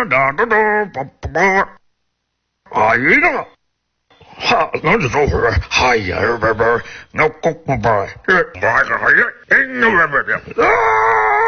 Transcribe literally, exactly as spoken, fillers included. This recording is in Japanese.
哒哒哒叭叭叭。哎呀，哈，那就走会儿。哎呀，叭叭，那咕咕叭，这叭个哎呀，哎呀，叭叭啊！